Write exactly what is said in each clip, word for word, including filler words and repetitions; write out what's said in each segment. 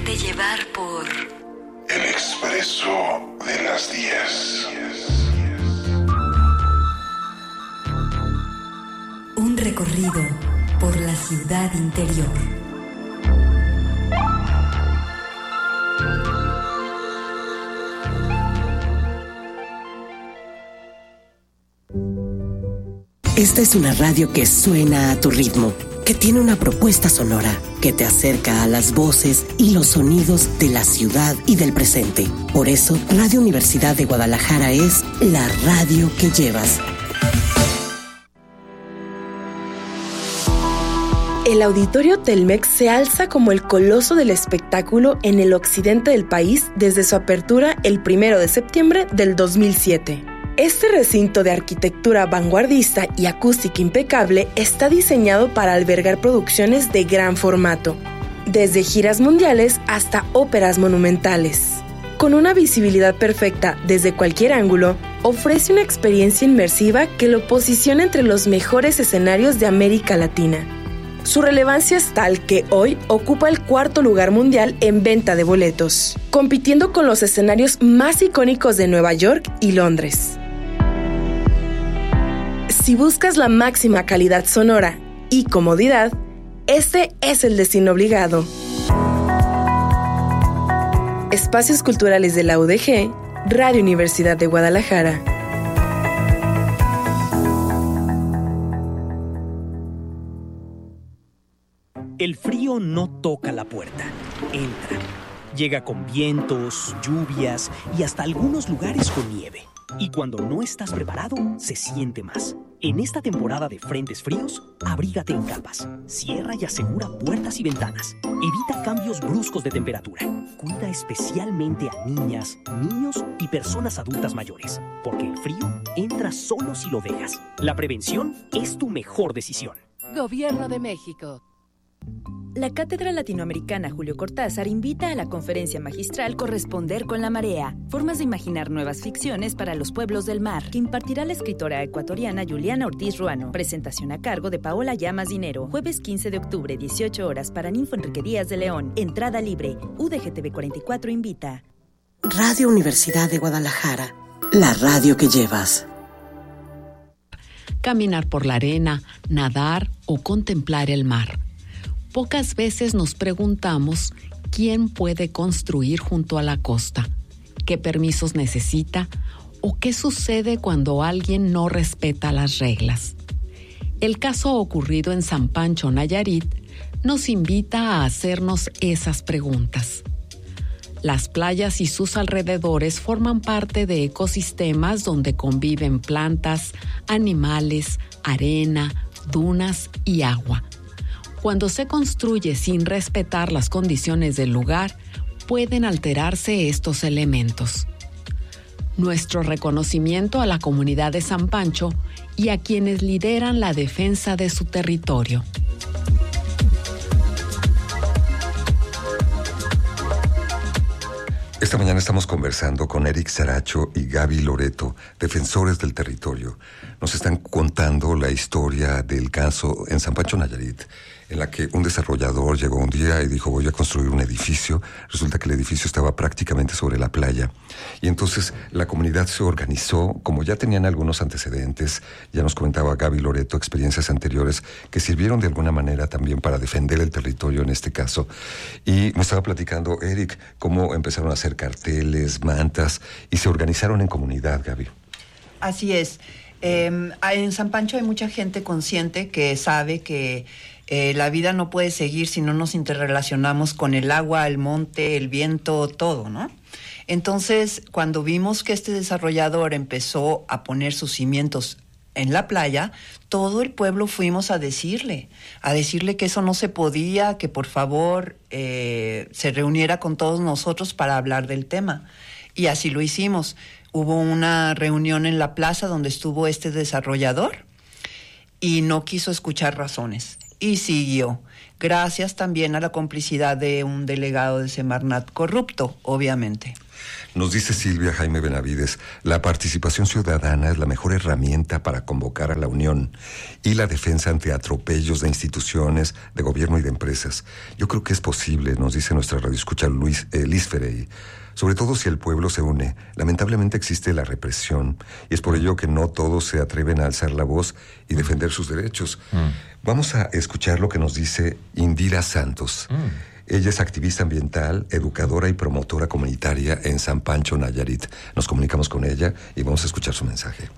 Déjate llevar por El Expreso de las diez. un recorrido por la ciudad interior. Esta es una radio que suena a tu ritmo, que tiene una propuesta sonora que te acerca a las voces y los sonidos de la ciudad y del presente. Por eso, Radio Universidad de Guadalajara es la radio que llevas. El Auditorio Telmex se alza como el coloso del espectáculo en el occidente del país desde su apertura el primero de septiembre del dos mil siete. Este recinto de arquitectura vanguardista y acústica impecable está diseñado para albergar producciones de gran formato, desde giras mundiales hasta óperas monumentales. Con una visibilidad perfecta desde cualquier ángulo, ofrece una experiencia inmersiva que lo posiciona entre los mejores escenarios de América Latina. Su relevancia es tal que hoy ocupa el cuarto lugar mundial en venta de boletos, compitiendo con los escenarios más icónicos de Nueva York y Londres. Si buscas la máxima calidad sonora y comodidad, este es el destino obligado. Espacios Culturales de la U D G, Radio Universidad de Guadalajara. El frío no toca la puerta, entra. Llega con vientos, lluvias y hasta algunos lugares con nieve. Y cuando no estás preparado, se siente más. En esta temporada de frentes fríos, abrígate en capas. Cierra y asegura puertas y ventanas. Evita cambios bruscos de temperatura. Cuida especialmente a niñas, niños y personas adultas mayores, porque el frío entra solo si lo dejas. La prevención es tu mejor decisión. Gobierno de México. La Cátedra Latinoamericana Julio Cortázar invita a la conferencia magistral Corresponder con la Marea, formas de imaginar nuevas ficciones para los pueblos del mar, que impartirá la escritora ecuatoriana Juliana Ortiz Ruano. Presentación a cargo de Paola Llamas Dinero, jueves quince de octubre, dieciocho horas, para Ninfo Enrique Díaz de León. Entrada libre. U D G T V cuarenta y cuatro invita. Radio Universidad de Guadalajara, la radio que llevas. Caminar por la arena, nadar o contemplar el mar. Pocas veces nos preguntamos quién puede construir junto a la costa, qué permisos necesita o qué sucede cuando alguien no respeta las reglas. El caso ocurrido en San Pancho, Nayarit, nos invita a hacernos esas preguntas. Las playas y sus alrededores forman parte de ecosistemas donde conviven plantas, animales, arena, dunas y agua. Cuando se construye sin respetar las condiciones del lugar, pueden alterarse estos elementos. Nuestro reconocimiento a la comunidad de San Pancho y a quienes lideran la defensa de su territorio. Esta mañana estamos conversando con Eric Saracho y Gaby Loreto, defensores del territorio. Nos están contando la historia del caso en San Pancho, Nayarit, en la que un desarrollador llegó un día y dijo: voy a construir un edificio. Resulta que el edificio estaba prácticamente sobre la playa. Y entonces la comunidad se organizó, como ya tenían algunos antecedentes, ya nos comentaba Gaby Loreto, experiencias anteriores que sirvieron de alguna manera también para defender el territorio en este caso. Y me estaba platicando Eric cómo empezaron a hacer carteles, mantas, y se organizaron en comunidad, Gaby. Así es. Eh, en San Pancho hay mucha gente consciente que sabe que eh, la vida no puede seguir si no nos interrelacionamos con el agua, el monte, el viento, todo, ¿no? Entonces, cuando vimos que este desarrollador empezó a poner sus cimientos en la playa, todo el pueblo fuimos a decirle, a decirle que eso no se podía, que por favor eh, se reuniera con todos nosotros para hablar del tema. Y así lo hicimos. Hubo una reunión en la plaza donde estuvo este desarrollador y no quiso escuchar razones y siguió. Gracias también a la complicidad de un delegado de Semarnat corrupto, obviamente. Nos dice Silvia Jaime Benavides, la participación ciudadana es la mejor herramienta para convocar a la unión y la defensa ante atropellos de instituciones, de gobierno y de empresas. Yo creo que es posible, nos dice nuestra radioescucha Luis, eh, Liz Ferey, sobre todo si el pueblo se une. Lamentablemente existe la represión y es por ello que no todos se atreven a alzar la voz y defender sus derechos. Mm. Vamos a escuchar lo que nos dice Indira Santos. Mm. Ella es activista ambiental, educadora y promotora comunitaria en San Pancho, Nayarit. Nos comunicamos con ella y vamos a escuchar su mensaje.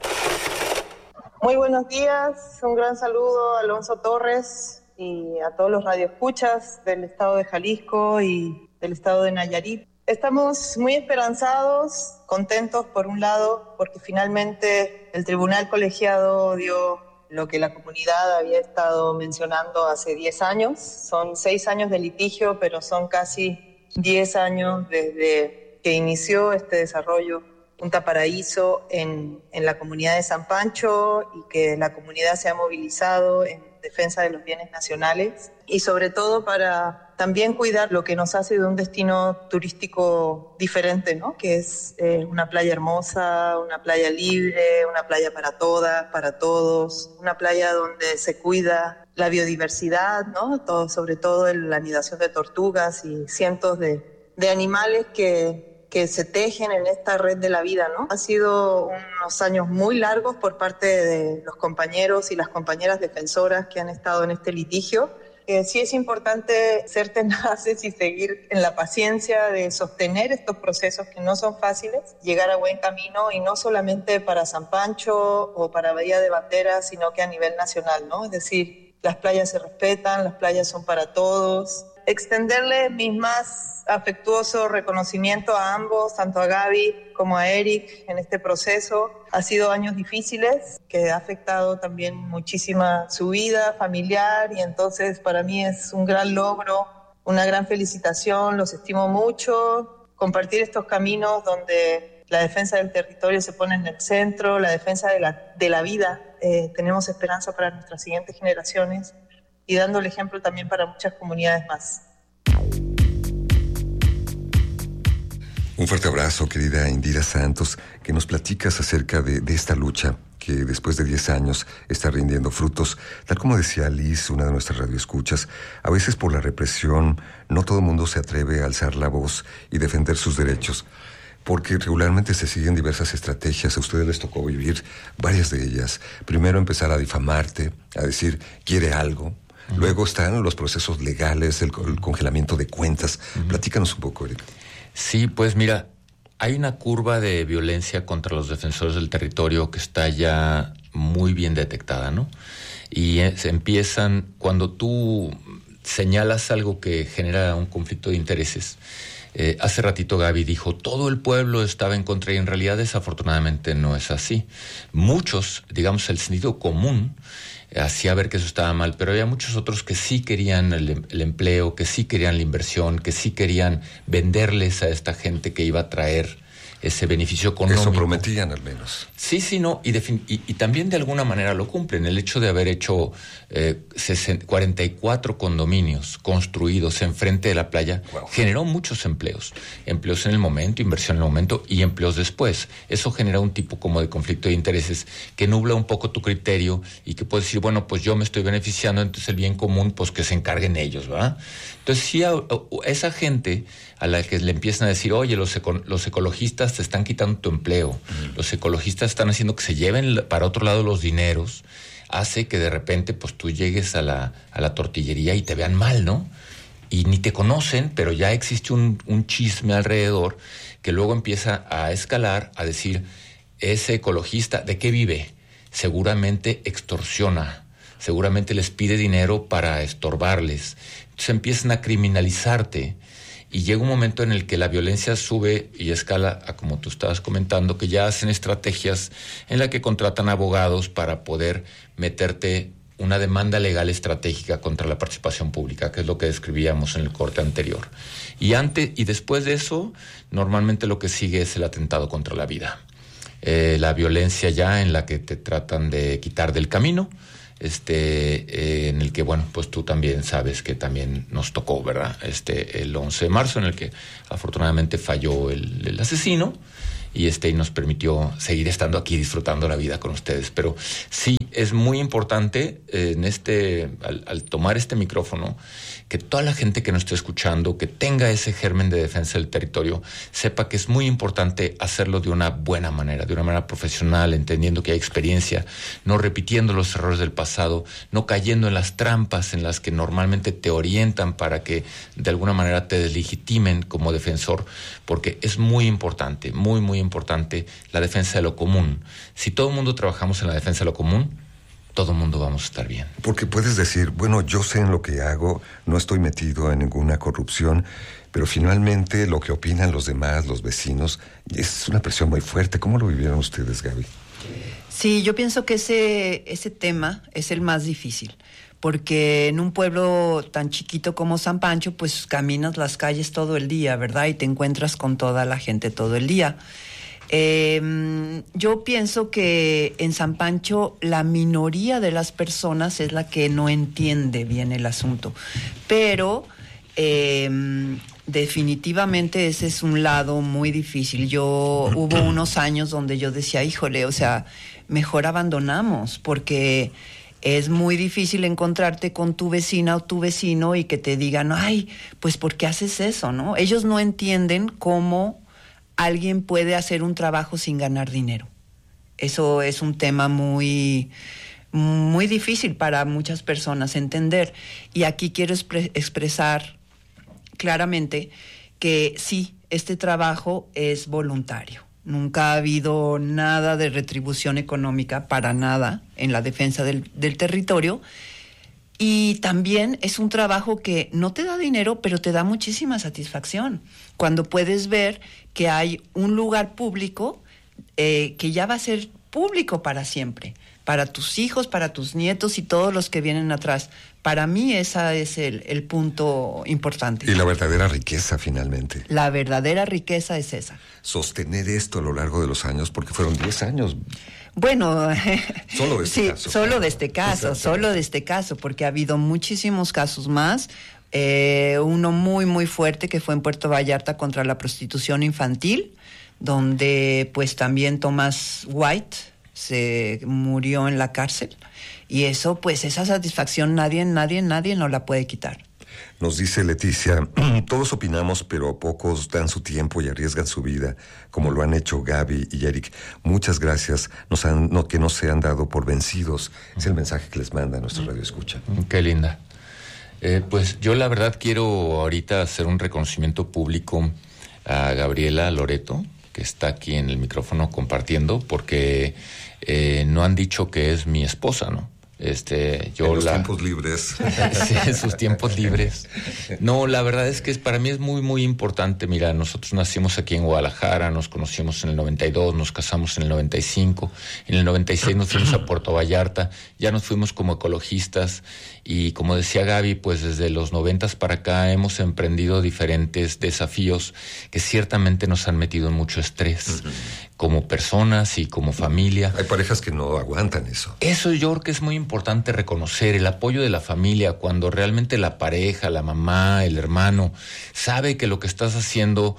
Muy buenos días, un gran saludo a Alonso Torres y a todos los radioescuchas del estado de Jalisco y del estado de Nayarit. Estamos muy esperanzados, contentos por un lado, porque finalmente el tribunal colegiado dio lo que la comunidad había estado mencionando hace diez años. Son seis años de litigio, pero son casi diez años desde que inició este desarrollo Punta Paraíso en, en la comunidad de San Pancho y que la comunidad se ha movilizado en defensa de los bienes nacionales y sobre todo para también cuidar lo que nos hace de un destino turístico diferente, ¿no? Que es eh, una playa hermosa, una playa libre, una playa para todas, para todos, una playa donde se cuida la biodiversidad, ¿no? Todo, sobre todo la anidación de tortugas y cientos de, de animales que que se tejen en esta red de la vida, ¿no? Ha sido unos años muy largos por parte de los compañeros y las compañeras defensoras que han estado en este litigio. Eh, sí es importante ser tenaces y seguir en la paciencia de sostener estos procesos que no son fáciles, llegar a buen camino y no solamente para San Pancho o para Bahía de Banderas, sino que a nivel nacional, ¿no? Es decir, las playas se respetan, las playas son para todos. Extenderle mis más afectuoso reconocimiento a ambos, tanto a Gaby como a Eric en este proceso. Ha sido años difíciles que ha afectado también muchísima su vida familiar y entonces para mí es un gran logro, una gran felicitación, los estimo mucho. Compartir estos caminos donde la defensa del territorio se pone en el centro, la defensa de la, de la vida. Eh, tenemos esperanza para nuestras siguientes generaciones y dando el ejemplo también para muchas comunidades más. Un fuerte abrazo, querida Indira Santos, que nos platicas acerca de, de esta lucha que después de diez años está rindiendo frutos. Tal como decía Liz, una de nuestras radioescuchas, a veces por la represión no todo el mundo se atreve a alzar la voz y defender sus derechos, porque regularmente se siguen diversas estrategias. A ustedes les tocó vivir varias de ellas. Primero empezar a difamarte, a decir, quiere algo. Uh-huh. Luego están los procesos legales, el, el congelamiento de cuentas. Uh-huh. Platícanos un poco, Eric. Sí, pues mira, hay una curva de violencia contra los defensores del territorio que está ya muy bien detectada, ¿no? Y eh, se empiezan, cuando tú señalas algo que genera un conflicto de intereses, eh, hace ratito Gaby dijo, todo el pueblo estaba en contra y en realidad desafortunadamente no es así. Muchos, digamos, el sentido común hacía ver que eso estaba mal, pero había muchos otros que sí querían el, el empleo, que sí querían la inversión, que sí querían venderles a esta gente que iba a traer ese beneficio económico. Eso prometían al menos. Sí, sí, no, y, defin- y, y también de alguna manera lo cumplen. El hecho de haber hecho eh, cuarenta y cuatro condominios construidos enfrente de la playa, wow, generó muchos empleos. Empleos en el momento, inversión en el momento y empleos después. Eso genera un tipo como de conflicto de intereses que nubla un poco tu criterio y que puedes decir, bueno, pues yo me estoy beneficiando, entonces el bien común, pues que se encarguen ellos, ¿verdad? Entonces sí, a, a esa gente a la que le empiezan a decir, oye, los, eco- los ecologistas te están quitando tu empleo, uh-huh, los ecologistas están haciendo que se lleven para otro lado los dineros, hace que de repente pues tú llegues a la, a la tortillería y te vean mal, ¿no? Y ni te conocen, pero ya existe un, un chisme alrededor que luego empieza a escalar, a decir, ese ecologista, ¿de qué vive? Seguramente extorsiona, seguramente les pide dinero para estorbarles. Entonces empiezan a criminalizarte y llega un momento en el que la violencia sube y escala a, como tú estabas comentando, que ya hacen estrategias en la que contratan abogados para poder meterte una demanda legal estratégica contra la participación pública, que es lo que describíamos en el corte anterior. Y antes y después de eso, normalmente lo que sigue es el atentado contra la vida. Eh, la violencia ya en la que te tratan de quitar del camino, este, eh, en el que, bueno, pues tú también sabes que también nos tocó, ¿verdad? Este, el once de marzo, en el que afortunadamente falló el, el asesino, y este y nos permitió seguir estando aquí disfrutando la vida con ustedes. Pero sí, es muy importante eh, en este, al, al tomar este micrófono, que toda la gente que nos esté escuchando, que tenga ese germen de defensa del territorio, sepa que es muy importante hacerlo de una buena manera, de una manera profesional, entendiendo que hay experiencia, no repitiendo los errores del pasado, no cayendo en las trampas en las que normalmente te orientan para que de alguna manera te deslegitimen como defensor, porque es muy importante, muy, muy importante la defensa de lo común. Si todo el mundo trabajamos en la defensa de lo común, todo el mundo vamos a estar bien. Porque puedes decir, bueno, yo sé en lo que hago, no estoy metido en ninguna corrupción, pero finalmente lo que opinan los demás, los vecinos, es una presión muy fuerte. ¿Cómo lo vivieron ustedes, Gaby? Sí, yo pienso que ese, ese tema es el más difícil, porque en un pueblo tan chiquito como San Pancho, pues caminas las calles todo el día, ¿verdad? Y te encuentras con toda la gente todo el día. Eh, yo pienso que en San Pancho la minoría de las personas es la que no entiende bien el asunto, pero eh, definitivamente ese es un lado muy difícil. Yo hubo unos años donde yo decía, híjole, o sea, mejor abandonamos, porque es muy difícil encontrarte con tu vecina o tu vecino y que te digan, ay, pues ¿por qué haces eso, no? Ellos no entienden cómo alguien puede hacer un trabajo sin ganar dinero. Eso es un tema muy, muy difícil para muchas personas entender. Y aquí quiero expre- expresar claramente que sí, este trabajo es voluntario. Nunca ha habido nada de retribución económica, para nada, en la defensa del, del territorio. Y también es un trabajo que no te da dinero, pero te da muchísima satisfacción. Cuando puedes ver que hay un lugar público eh, que ya va a ser público para siempre, para tus hijos, para tus nietos y todos los que vienen atrás. Para mí ese es el, el punto importante. Y la verdadera riqueza, finalmente. La verdadera riqueza es esa. Sostener esto a lo largo de los años, porque fueron diez años. Bueno, solo de este sí, caso. solo de este caso, solo de este caso, porque ha habido muchísimos casos más. Eh, uno muy, muy fuerte que fue en Puerto Vallarta contra la prostitución infantil, donde pues también Thomas White se murió en la cárcel. Y eso, pues esa satisfacción nadie, nadie, nadie nos la puede quitar. Nos dice Leticia, todos opinamos, pero pocos dan su tiempo y arriesgan su vida, como lo han hecho Gaby y Eric. Muchas gracias, nos han, no, que no se han dado por vencidos. Es el mensaje que les manda nuestra radio escucha. Qué linda. Eh, pues yo la verdad quiero ahorita hacer un reconocimiento público a Gabriela Loreto, que está aquí en el micrófono compartiendo, porque eh, no han dicho que es mi esposa, ¿no? Este, yo en los la... tiempos libres. Sí, en sus tiempos libres. No, la verdad es que es, para mí es muy, muy importante. Mira, nosotros nacimos aquí en Guadalajara, nos conocimos en el noventa y dos, nos casamos en el noventa y cinco, en el noventa y seis nos fuimos a Puerto Vallarta, ya nos fuimos como ecologistas y como decía Gaby, pues desde los noventas para acá hemos emprendido diferentes desafíos que ciertamente nos han metido en mucho estrés, uh-huh, como personas y como familia. Hay parejas que no aguantan eso. Eso yo creo que es muy importante reconocer, el apoyo de la familia, cuando realmente la pareja, la mamá, el hermano, sabe que lo que estás haciendo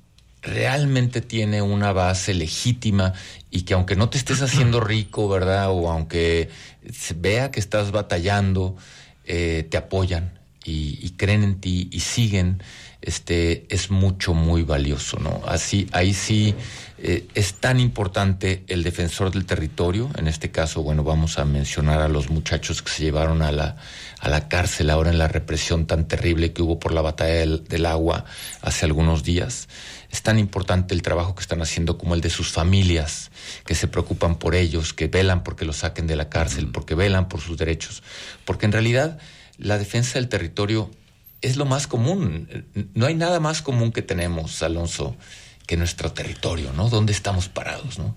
realmente tiene una base legítima y que aunque no te estés haciendo rico, ¿verdad? O aunque se vea que estás batallando, eh, te apoyan y, y creen en ti y siguen, este, es mucho, muy valioso, ¿no? Así, ahí sí eh, es tan importante el defensor del territorio. En este caso, bueno, vamos a mencionar a los muchachos que se llevaron a la, a la cárcel ahora en la represión tan terrible que hubo por la batalla del, del agua hace algunos días. Es tan importante el trabajo que están haciendo como el de sus familias, que se preocupan por ellos, que velan porque los saquen de la cárcel, porque velan por sus derechos. Porque en realidad la defensa del territorio es lo más común. No hay nada más común que tenemos, Alonso, que nuestro territorio, ¿no? ¿Dónde estamos parados, no?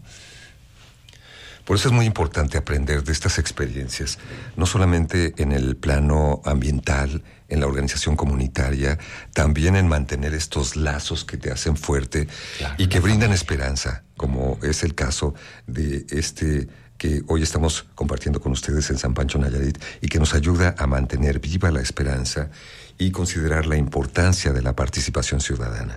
Por eso es muy importante aprender de estas experiencias, no solamente en el plano ambiental, en la organización comunitaria, también en mantener estos lazos que te hacen fuerte, claro, y que brindan esperanza, como es el caso de este que hoy estamos compartiendo con ustedes en San Pancho, Nayarit, y que nos ayuda a mantener viva la esperanza y considerar la importancia de la participación ciudadana.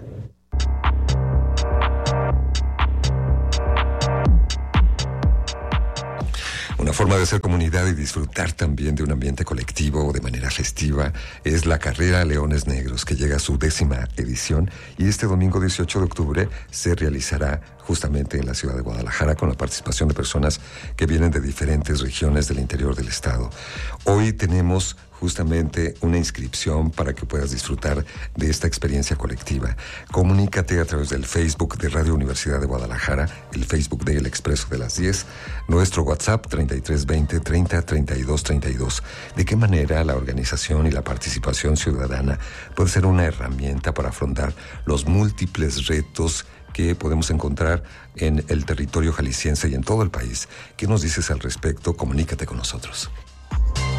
Una forma de hacer comunidad y disfrutar también de un ambiente colectivo de manera festiva es la carrera Leones Negros, que llega a su décima edición y este domingo dieciocho de octubre se realizará justamente en la ciudad de Guadalajara con la participación de personas que vienen de diferentes regiones del interior del estado. Hoy tenemos justamente una inscripción para que puedas disfrutar de esta experiencia colectiva. Comunícate a través del Facebook de Radio Universidad de Guadalajara, el Facebook de El Expreso de las diez, nuestro WhatsApp treinta y tres veinte treinta treinta y dos treinta y dos. ¿De qué manera la organización y la participación ciudadana puede ser una herramienta para afrontar los múltiples retos que podemos encontrar en el territorio jalisciense y en todo el país? ¿Qué nos dices al respecto? Comunícate con nosotros.